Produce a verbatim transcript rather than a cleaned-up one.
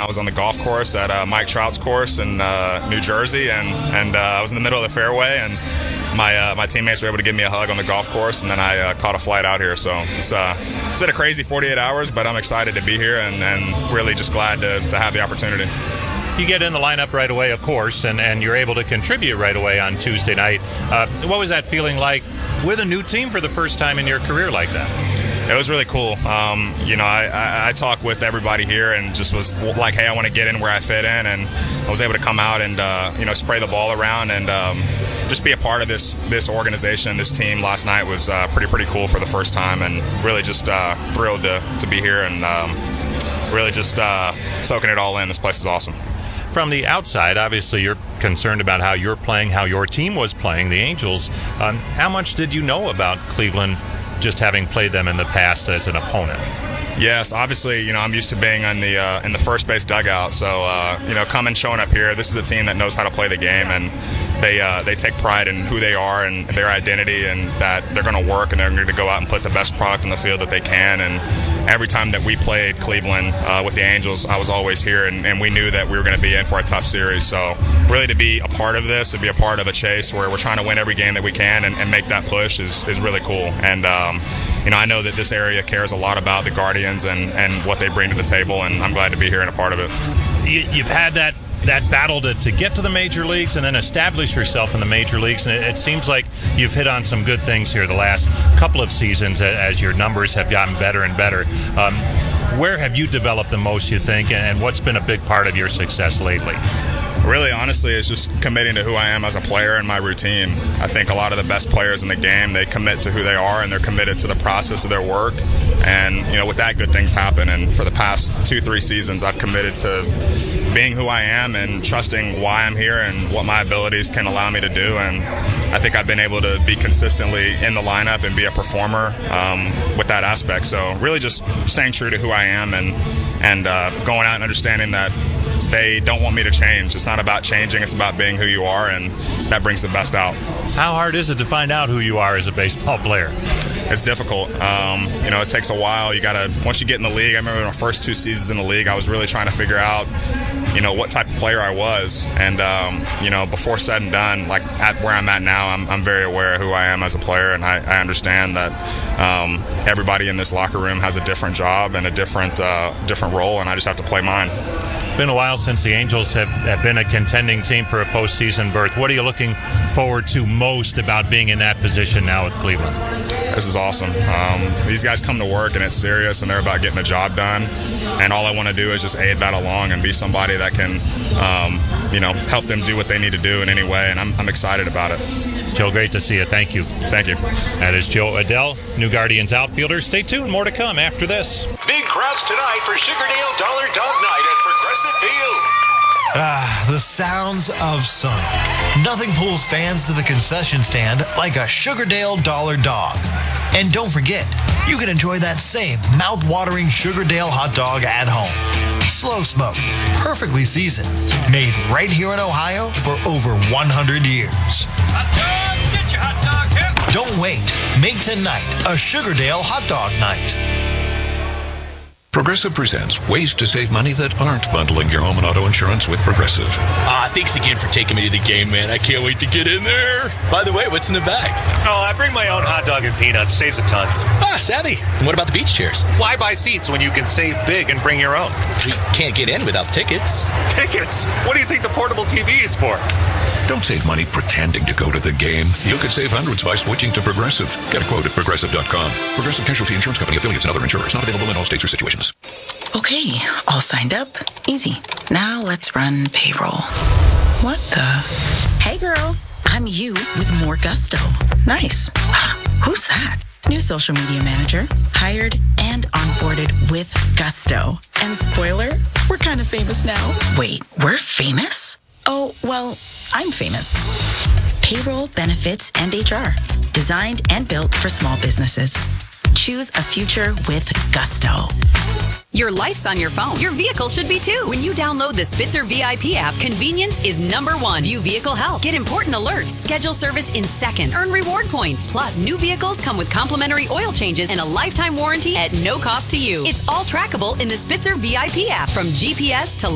was on the golf course at uh, Mike Trout's course in uh, New Jersey, and and uh, I was in the middle of the fairway, and my uh, my teammates were able to give me a hug on the golf course, and then I uh, caught a flight out here. So it's uh, it's been a crazy forty-eight hours, but I'm excited to be here, and, and really just glad to, to have the opportunity. You get in the lineup right away, of course, and, and you're able to contribute right away on Tuesday night. Uh, what was that feeling like with a new team for the first time in your career like that? It was really cool. Um, you know, I, I, I talked with everybody here and just was like, hey, I want to get in where I fit in, and I was able to come out and, uh, you know, spray the ball around and um, just be a part of this this organization, this team. Last night was uh, pretty, pretty cool for the first time, and really just uh, thrilled to, to be here and um, really just uh, soaking it all in. This place is awesome. From the outside, obviously you're concerned about how you're playing, how your team was playing, the Angels. Um, how much did you know about Cleveland just having played them in the past as an opponent? Yes, obviously, you know, I'm used to being in the uh, in the first base dugout. So, uh, you know, coming showing up here, this is a team that knows how to play the game, and they uh, they take pride in who they are and their identity, and that they're going to work and they're going to go out and put the best product in the field that they can. And every time that we played Cleveland uh, with the Angels, I was always here, and, and we knew that we were going to be in for a tough series. So really to be a part of this, to be a part of a chase where we're trying to win every game that we can and, and make that push is, is really cool. And, um, you know, I know that this area cares a lot about the Guardians and, and what they bring to the table, and I'm glad to be here and a part of it. You, you've had that that battle to, to get to the major leagues and then establish yourself in the major leagues, and it, it seems like you've hit on some good things here the last couple of seasons as your numbers have gotten better and better. Um, where have you developed the most, you think, and what's been a big part of your success lately? Really, honestly, it's just committing to who I am as a player and my routine. I think a lot of the best players in the game, they commit to who they are and they're committed to the process of their work. And, you know, with that, good things happen. And for the past two, three seasons, I've committed to being who I am and trusting why I'm here and what my abilities can allow me to do. And I think I've been able to be consistently in the lineup and be a performer um, with that aspect. So really just staying true to who I am and, and uh, going out and understanding that they don't want me to change. It's not about changing, it's about being who you are, and that brings the best out. How hard is it to find out who you are as a baseball player? It's difficult. Um, you know, it takes a while. You gotta, once you get in the league, I remember my first two seasons in the league, I was really trying to figure out, you know, what type of player I was. And, um, you know, before said and done, like at where I'm at now, I'm, I'm very aware of who I am as a player, and I, I understand that um, everybody in this locker room has a different job and a different, uh, different role, and I just have to play mine. Been a while since the Angels have, have been a contending team for a postseason berth. What are you looking forward to most about being in that position now with Cleveland? This is awesome. Um, these guys come to work and it's serious and they're about getting the job done. And all I want to do is just aid that along and be somebody that can, um, you know, help them do what they need to do in any way. And I'm, I'm excited about it. Joe, great to see you. Thank you. Thank you. That is Joe Adell, New Guardians outfielder. Stay tuned. More to come after this. Big crowds tonight for Sugardale Dollar Dog Night at Progressive Field. Ah, the sounds of summer. Nothing pulls fans to the concession stand like a Sugardale Dollar Dog. And don't forget, you can enjoy that same mouth-watering Sugardale hot dog at home. Slow smoked, perfectly seasoned, made right here in Ohio for over one hundred years. Hot dogs, get your hot dogs here. Don't wait. Make tonight a Sugardale hot dog night. Progressive presents ways to save money that aren't bundling your home and auto insurance with Progressive. Ah, thanks again for taking me to the game, man. I can't wait to get in there. By the way, what's in the bag? Oh, I bring my own hot dog and peanuts. Saves a ton. Ah, savvy. And what about the beach chairs? Why buy seats when you can save big and bring your own? We can't get in without tickets. Tickets? What do you think the portable T V is for? Don't save money pretending to go to the game. You could save hundreds by switching to Progressive. Get a quote at progressive dot com. Progressive Casualty Insurance Company, affiliates, and other insurers. Not available in all states or situations. Okay, all signed up. Easy. Now let's run payroll. What the? Hey girl, I'm you with more gusto. Nice. Who's that? New social media manager. Hired and onboarded with gusto. And spoiler, we're kind of famous now. Wait, we're famous? Oh, well, I'm famous. Payroll, benefits, and H R. Designed and built for small businesses. Choose a future with gusto. Your life's on your phone. Your vehicle should be too. When you download the Spitzer V I P app, convenience is number one. View vehicle health. Get important alerts. Schedule service in seconds. Earn reward points. Plus, new vehicles come with complimentary oil changes and a lifetime warranty at no cost to you. It's all trackable in the Spitzer V I P app, from G P S to